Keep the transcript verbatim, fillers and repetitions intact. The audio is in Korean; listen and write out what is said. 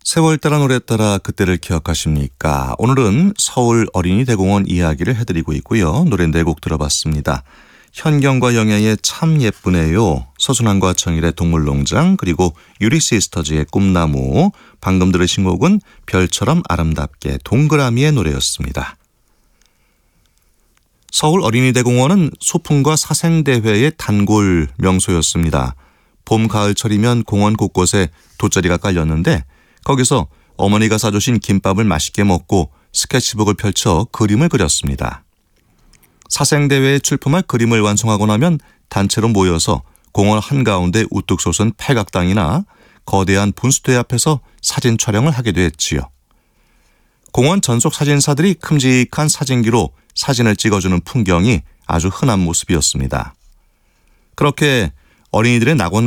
세월 따라 노래 따라 그때를 기억하십니까? 오늘은 서울 어린이대공원 이야기를 해드리고 있고요. 노래 네 곡 들어봤습니다. 현경과 영애의 참 예쁘네요. 서순환과 정일의 동물농장, 그리고 유리시스터즈의 꿈나무, 방금 들으신 곡은 별처럼 아름답게 동그라미의 노래였습니다. 서울 어린이대공원은 소풍과 사생대회의 단골 명소였습니다. 봄, 가을철이면 공원 곳곳에 돗자리가 깔렸는데 거기서 어머니가 사주신 김밥을 맛있게 먹고 스케치북을 펼쳐 그림을 그렸습니다. 사생대회에 출품할 그림을 완성하고 나면 단체로 모여서 공원 한가운데 우뚝 솟은 팔각당이나 거대한 분수대 앞에서 사진 촬영을 하기도 했지요. 공원 전속 사진사들이 큼직한 사진기로 사진을 찍어주는 풍경이 아주 흔한 모습이었습니다. 그렇게 어린이들의 낙원